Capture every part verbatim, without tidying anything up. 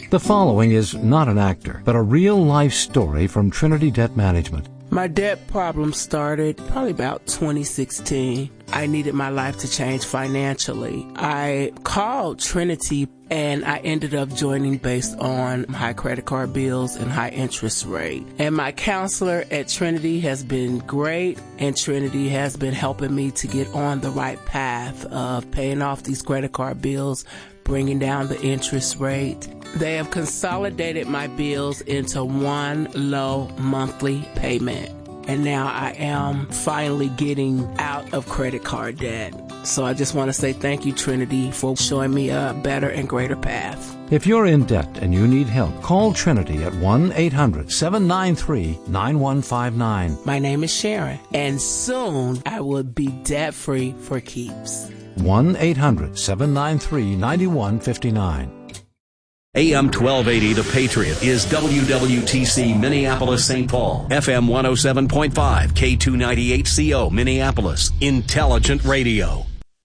The following is not an actor, but a real-life story from Trinity Debt Management. My debt problem started probably about twenty sixteen. I needed my life to change financially. I called Trinity and I ended up joining based on high credit card bills and high interest rate. And my counselor at Trinity has been great, and Trinity has been helping me to get on the right path of paying off these credit card bills, bringing down the interest rate. They have consolidated my bills into one low monthly payment. And now I am finally getting out of credit card debt. So I just want to say thank you, Trinity, for showing me a better and greater path. If you're in debt and you need help, call Trinity at one eight hundred seven nine three nine one five nine. My name is Sharon, and soon I will be debt-free for keeps. one eight hundred seven nine three nine one five nine. A M twelve eighty The Patriot is W W T C Minneapolis Saint Paul, F M one oh seven point five, K two ninety-eight C O Minneapolis, Intelligent Radio.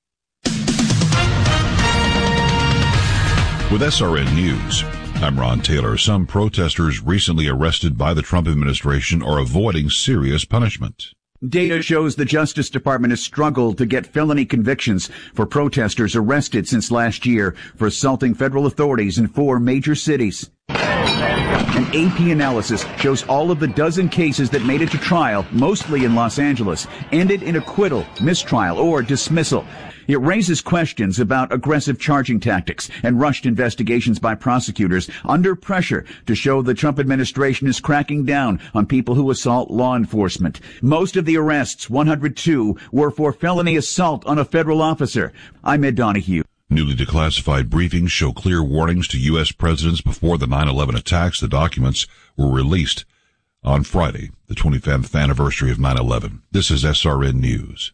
With S R N News, I'm Ron Taylor. Some protesters recently arrested by the Trump administration are avoiding serious punishment. Data shows the Justice Department has struggled to get felony convictions for protesters arrested since last year for assaulting federal authorities in four major cities. An A P analysis shows all of the dozen cases that made it to trial, mostly in Los Angeles, ended in acquittal, mistrial, or dismissal. It raises questions about aggressive charging tactics and rushed investigations by prosecutors under pressure to show the Trump administration is cracking down on people who assault law enforcement. Most of the arrests, one hundred two, were for felony assault on a federal officer. I'm Ed Donahue. Newly declassified briefings show clear warnings to U S presidents before the nine eleven attacks. The documents were released on Friday, the twenty-fifth anniversary of nine eleven. This is S R N News.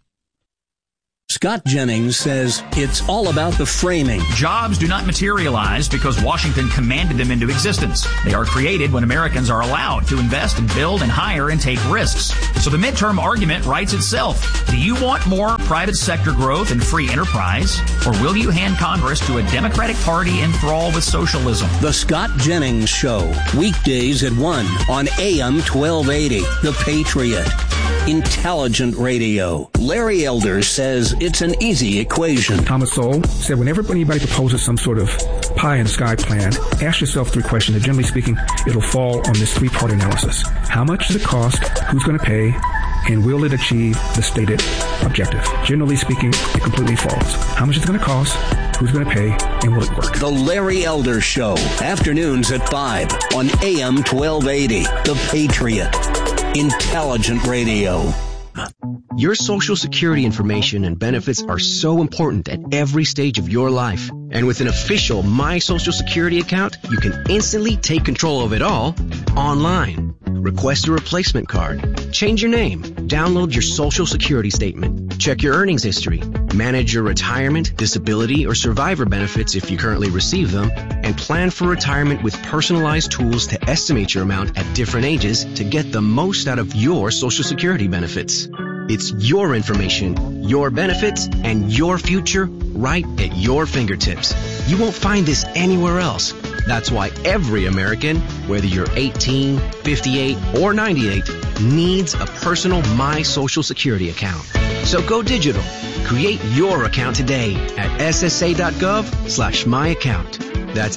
Scott Jennings says it's all about the framing. Jobs do not materialize because Washington commanded them into existence. They are created when Americans are allowed to invest and build and hire and take risks. So the midterm argument writes itself. Do you want more private sector growth and free enterprise? Or will you hand Congress to a Democratic Party enthralled with socialism? The Scott Jennings Show, weekdays at one on A M twelve eighty, The Patriot. Intelligent Radio. Larry Elder says it's an easy equation. Thomas Sowell said whenever anybody proposes some sort of pie in the sky plan, ask yourself three questions, and generally speaking, it'll fall on this three-part analysis. How much does it cost? Who's going to pay? And will it achieve the stated objective? Generally speaking, it completely falls. How much is it going to cost? Who's going to pay? And will it work? The Larry Elder Show, afternoons at five on A M twelve eighty, The Patriot. Intelligent Radio. Your Social Security information and benefits are so important at every stage of your life. And with an official My Social Security account, you can instantly take control of it all online. Request a replacement card, change your name, download your Social Security statement, check your earnings history, manage your retirement, disability, or survivor benefits if you currently receive them, and plan for retirement with personalized tools to estimate your amount at different ages to get the most out of your Social Security benefits. It's your information, your benefits, and your future right at your fingertips. You won't find this anywhere else. That's why every American, whether you're eighteen, fifty-eight, or ninety-eight, needs a personal My Social Security account. So go digital. Create your account today at ssa.gov slash my account. That's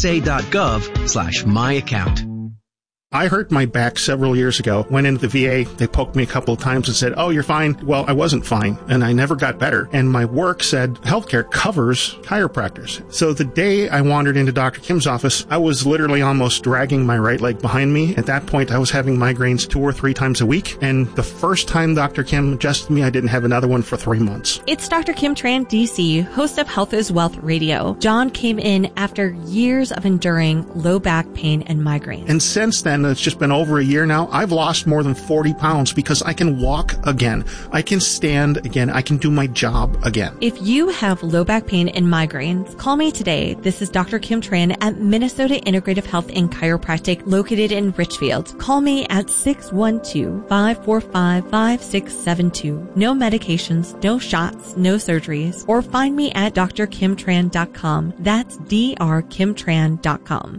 ssa.gov slash my account. I hurt my back several years ago. Went into the V A. They poked me a couple of times and said, oh, you're fine. Well, I wasn't fine, and I never got better. And my work said healthcare covers chiropractors. So the day I wandered into Doctor Kim's office, I was literally almost dragging my right leg behind me. At that point, I was having migraines two or three times a week. And the first time Doctor Kim adjusted me, I didn't have another one for three months. It's Doctor Kim Tran, D C, host of Health is Wealth Radio. John came in after years of enduring low back pain and migraines. And since then, it's just been over a year now, I've lost more than forty pounds because I can walk again. I can stand again. I can do my job again. If you have low back pain and migraines, call me today. This is Doctor Kim Tran at Minnesota Integrative Health and Chiropractic located in Richfield. Call me at six one two, five four five, five six seven two. No medications, no shots, no surgeries. Or find me at d r kim tran dot com. That's d r kim tran dot com.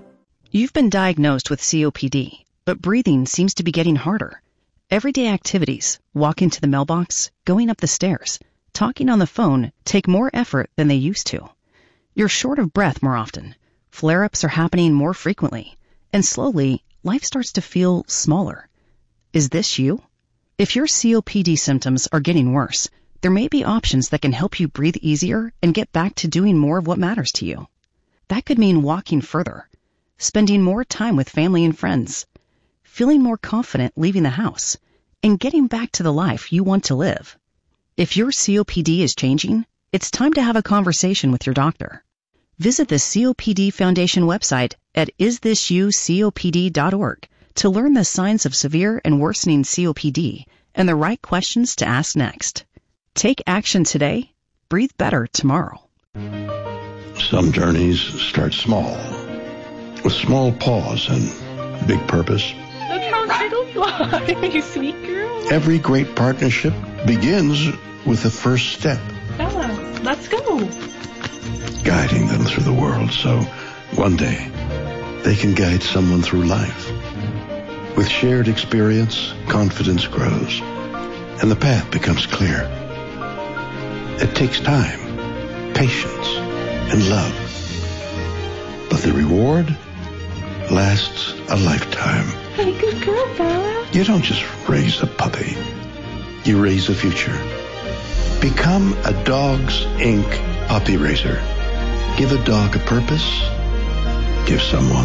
You've been diagnosed with C O P D, but breathing seems to be getting harder. Everyday activities, walking to the mailbox, going up the stairs, talking on the phone take more effort than they used to. You're short of breath more often. Flare-ups are happening more frequently. And slowly, life starts to feel smaller. Is this you? If your C O P D symptoms are getting worse, there may be options that can help you breathe easier and get back to doing more of what matters to you. That could mean walking further, spending more time with family and friends, feeling more confident leaving the house, and getting back to the life you want to live. If your C O P D is changing, it's time to have a conversation with your doctor. Visit the C O P D Foundation website at is this you copd dot org to learn the signs of severe and worsening C O P D and the right questions to ask next. Take action today. Breathe better tomorrow. Some journeys start small, with small pause and big purpose. Look how little you are, you sweet girl. Every great partnership begins with the first step. Bella, let's go. Guiding them through the world so one day they can guide someone through life. With shared experience, confidence grows, and the path becomes clear. It takes time, patience, and love. But the reward lasts a lifetime. Hey, good girl, Bella. You don't just raise a puppy. You raise a future. Become a Dogs Incorporated puppy raiser. Give a dog a purpose. Give someone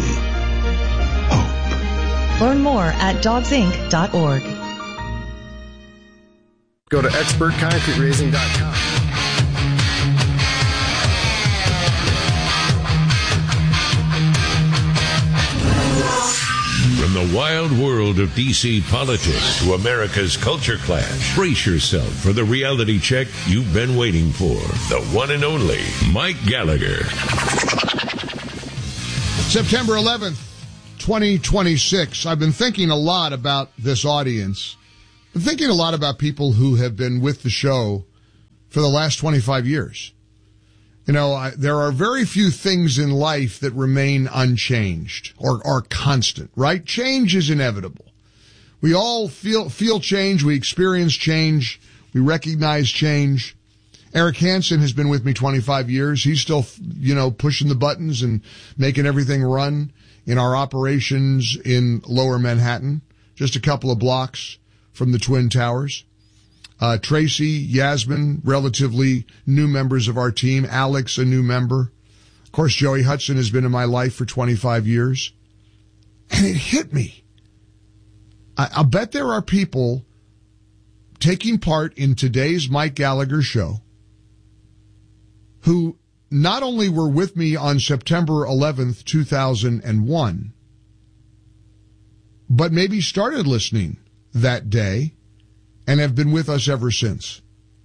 hope. Learn more at dogs inc dot org. Go to expert concrete raising dot com. From the wild world of D C politics to America's culture clash, brace yourself for the reality check you've been waiting for. The one and only Mike Gallagher. September eleventh, twenty twenty-six. I've been thinking a lot about this audience. I've been thinking a lot about people who have been with the show for the last twenty-five years. You know, I, there are very few things in life that remain unchanged or are constant, right? Change is inevitable. We all feel feel change. We experience change. We recognize change. Eric Hansen has been with me twenty-five years. He's still, you know, pushing the buttons and making everything run in our operations in Lower Manhattan, just a couple of blocks from the Twin Towers. Uh, Tracy, Yasmin, relatively new members of our team. Alex, a new member. Of course, Joey Hudson has been in my life for twenty-five years. And it hit me. I, I'll bet there are people taking part in today's Mike Gallagher show who not only were with me on September eleventh, two thousand one, but maybe started listening that day and have been with us ever since.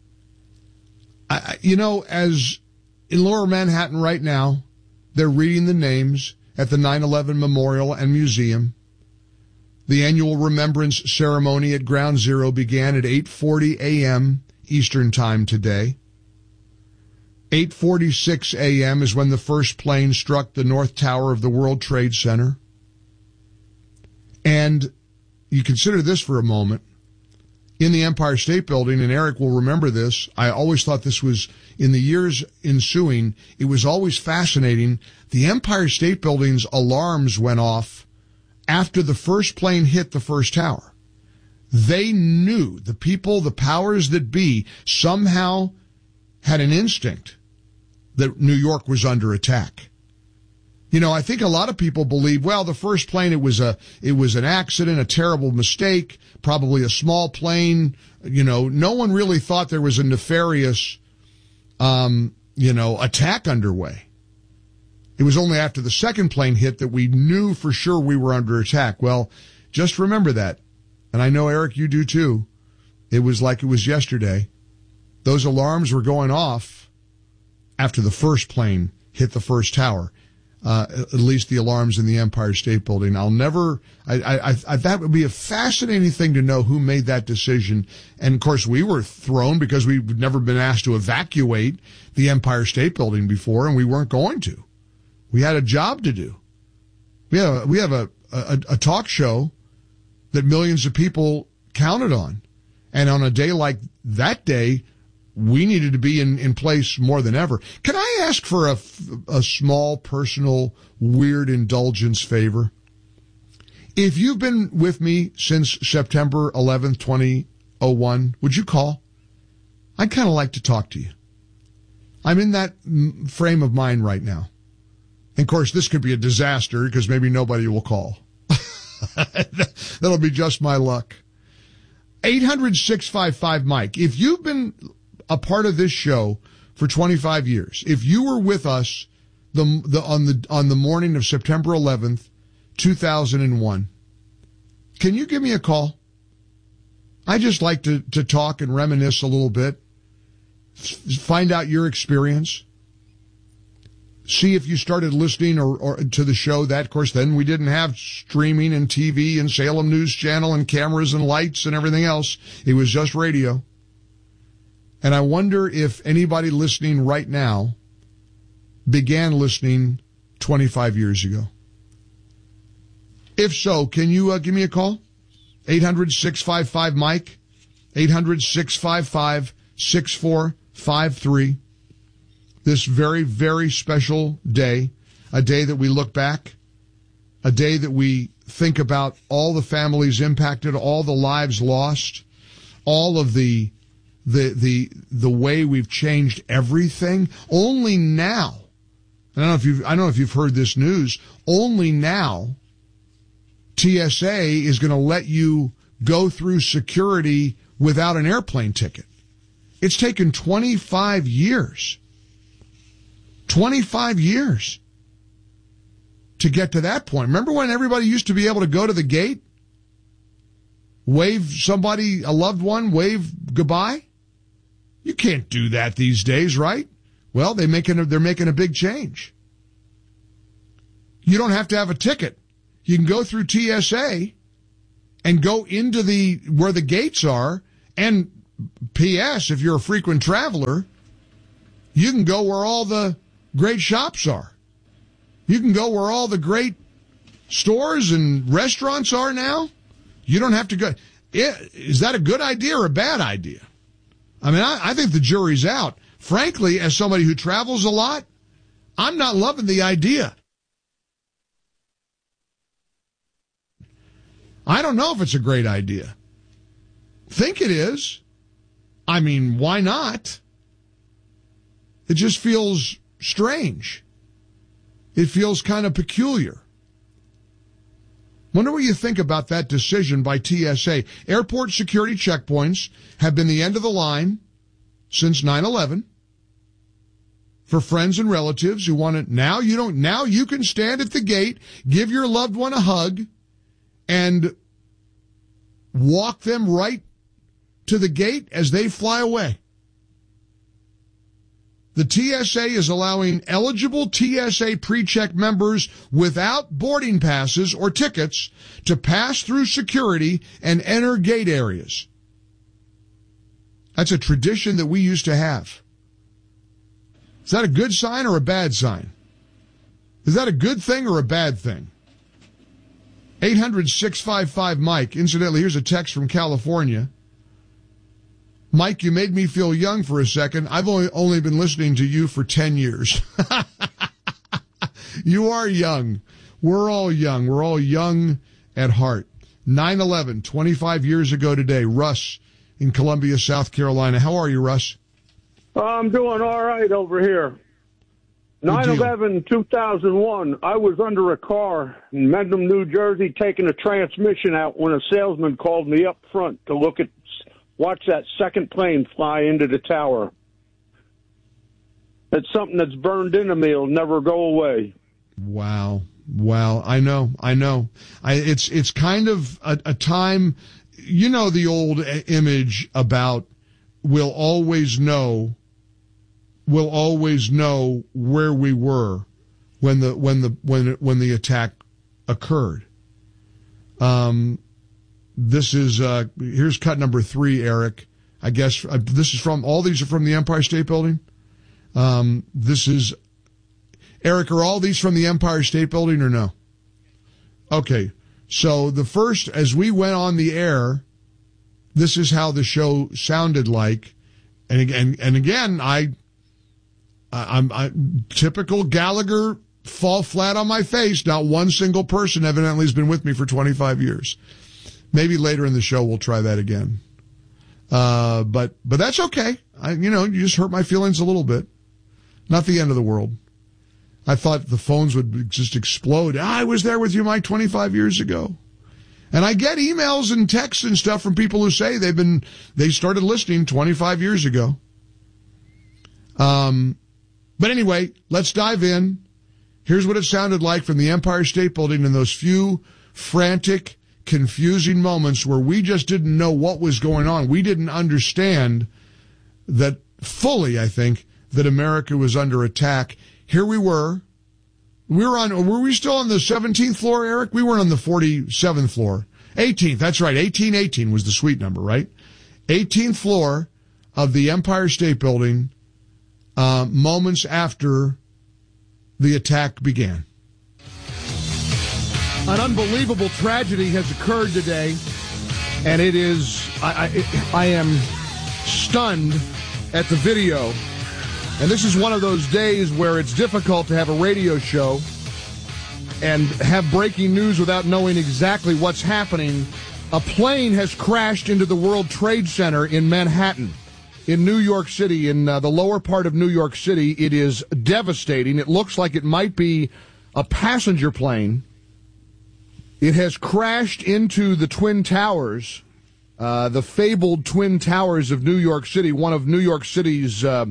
I, you know, as in Lower Manhattan right now, they're reading the names at the nine eleven Memorial and Museum. The annual remembrance ceremony at Ground Zero began at eight forty a.m. Eastern Time today. eight forty-six a.m. is when the first plane struck the North Tower of the World Trade Center. And you consider this for a moment. In the Empire State Building, and Eric will remember this, I always thought this was, in the years ensuing, it was always fascinating. The Empire State Building's alarms went off after the first plane hit the first tower. They knew, the people, the powers that be, somehow had an instinct that New York was under attack. You know, I think a lot of people believe, well, the first plane, it was a, it was an accident, a terrible mistake, probably a small plane. You know, no one really thought there was a nefarious, um, you know, attack underway. It was only after the second plane hit that we knew for sure we were under attack. Well, just remember that. And I know, Eric, you do too. It was like it was yesterday. Those alarms were going off after the first plane hit the first tower. Uh, at least the alarms in the Empire State Building. I'll never, I, I, I, that would be a fascinating thing to know who made that decision. And of course we were thrown because we've never been asked to evacuate the Empire State Building before, and we weren't going to. We had a job to do. We have, we have a, a, a talk show that millions of people counted on. And on a day like that day, we needed to be in, in place more than ever. Can I ask for a, a small, personal, weird indulgence favor? If you've been with me since September eleventh, twenty oh one, would you call? I'd kind of like to talk to you. I'm in that frame of mind right now. And of course, this could be a disaster because maybe nobody will call. That'll be just my luck. eight hundred, six five five, Mike. If you've been a part of this show for twenty-five years, if you were with us the, the, on the, on the morning of September eleventh, two thousand one, can you give me a call? I just like to, to talk and reminisce a little bit, find out your experience, see if you started listening or, or to the show. That, of course, then we didn't have streaming and T V and Salem News Channel and cameras and lights and everything else. It was just radio. And I wonder if anybody listening right now began listening twenty-five years ago. If so, can you uh, give me a call? eight hundred, six five five, Mike. eight hundred, six five five, six four five three. This very, very special day, a day that we look back, a day that we think about all the families impacted, all the lives lost, all of the the the the way we've changed everything. Only now, I don't know if you've I don't know if you've heard this news, only now T S A is going to let you go through security without an airplane ticket. It's taken twenty-five years. twenty-five years to get to that point. Remember when everybody used to be able to go to the gate, wave somebody, a loved one, wave goodbye? You can't do that these days, right? Well, they making a, they're making a big change. You don't have to have a ticket. You can go through T S A and go into the where the gates are. And P S, if you're a frequent traveler, you can go where all the great shops are. You can go where all the great stores and restaurants are now. You don't have to go. Is that a good idea or a bad idea? I mean, I, I think the jury's out. Frankly, as somebody who travels a lot, I'm not loving the idea. I don't know if it's a great idea. Think it is. I mean, why not? It just feels strange. It feels kind of peculiar. Wonder what you think about that decision by T S A. Airport security checkpoints have been the end of the line since nine eleven. For friends and relatives who want to, now you don't, now you can stand at the gate, give your loved one a hug, and walk them right to the gate as they fly away. The T S A is allowing eligible T S A PreCheck members without boarding passes or tickets to pass through security and enter gate areas. That's a tradition that we used to have. Is that a good sign or a bad sign? Is that a good thing or a bad thing? eight hundred, six five five, Mike. Incidentally, here's a text from California. Mike, you made me feel young for a second. I've only, only been listening to you for ten years. You are young. We're all young. We're all young at heart. nine eleven, twenty-five years ago today. Russ in Columbia, South Carolina. How are you, Russ? I'm doing all right over here. nine eleven, two thousand one, I was under a car in Mendham, New Jersey, taking a transmission out when a salesman called me up front to look at, watch that second plane fly into the tower. It's something that's burned into me. It'll never go away. Wow. Wow. I know. I know. I, it's, it's kind of a, a time, you know, the old image about we'll always know, we'll always know where we were when the, when the, when, when the attack occurred. Um, This is, uh, here's cut number three, Eric. I guess uh, this is from, all these are from the Empire State Building. Um, this is, Eric, are all these from the Empire State Building or no? Okay. So the first, as we went on the air, this is how the show sounded like. And again, and again, I, I'm, I, typical Gallagher, fall flat on my face. Not one single person evidently has been with me for twenty-five years. Maybe later in the show we'll try that again. Uh, but, but that's okay. I, you know, you just hurt my feelings a little bit. Not the end of the world. I thought the phones would just explode. Ah, I was there with you, Mike, twenty-five years ago. And I get emails and texts and stuff from people who say they've been, they started listening twenty-five years ago. Um, but anyway, let's dive in. Here's what it sounded like from the Empire State Building in those few frantic, confusing moments where we just didn't know what was going on. We didn't understand that fully, I think, that America was under attack. Here we were. We were on, were we still on the seventeenth floor, Eric? We weren't on the forty-seventh floor. eighteenth, that's right. eighteen eighteen was the suite number, right? eighteenth floor of the Empire State Building, uh, moments after the attack began. An unbelievable tragedy has occurred today, and it is, I, I, I am stunned at the video. And this is one of those days where it's difficult to have a radio show and have breaking news without knowing exactly what's happening. A plane has crashed into the World Trade Center in Manhattan, in New York City, in uh, the lower part of New York City. It is devastating. It looks like it might be a passenger plane. It has crashed into the Twin Towers, uh, the fabled Twin Towers of New York City, one of New York City's uh,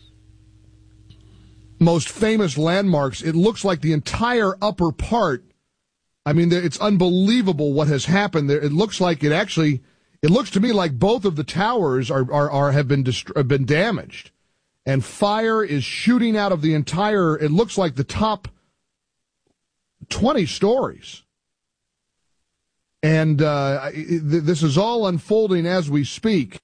most famous landmarks. It looks like the entire upper part. I mean, it's unbelievable what has happened there. It looks like it actually, it looks to me like both of the towers are, are, are have been dist- have been damaged. And fire is shooting out of the entire, it looks like the top twenty stories. And uh, this is all unfolding as we speak.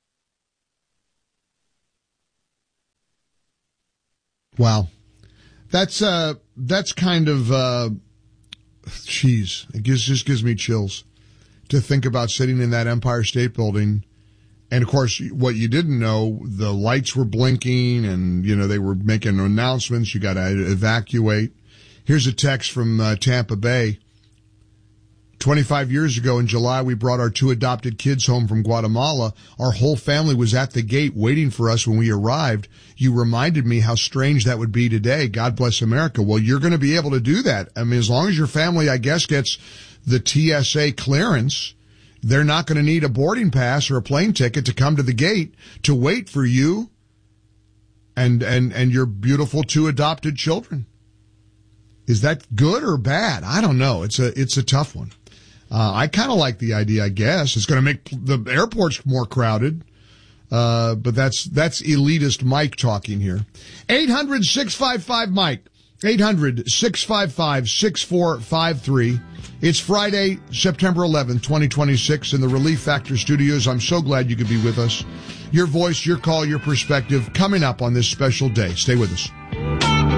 Wow. That's uh, that's kind of, uh, geez, it gives, just gives me chills to think about sitting in that Empire State Building. And, of course, what you didn't know, the lights were blinking and, you know, they were making announcements. You got to evacuate. Here's a text from uh, Tampa Bay. twenty-five years ago in July, we brought our two adopted kids home from Guatemala. Our whole family was at the gate waiting for us when we arrived. You reminded me how strange that would be today. God bless America. Well, you're going to be able to do that. I mean, as long as your family, I guess, gets the T S A clearance, they're not going to need a boarding pass or a plane ticket to come to the gate to wait for you and, and, and your beautiful two adopted children. Is that good or bad? I don't know. It's a, it's a tough one. Uh, I kind of like the idea, I guess. It's going to make the airports more crowded. Uh, but that's, that's elitist Mike talking here. eight hundred, six five five, Mike. eight hundred, six five five, six four five three. It's Friday, September eleventh, twenty twenty-six in the Relief Factor studios. I'm so glad you could be with us. Your voice, your call, your perspective coming up on this special day. Stay with us.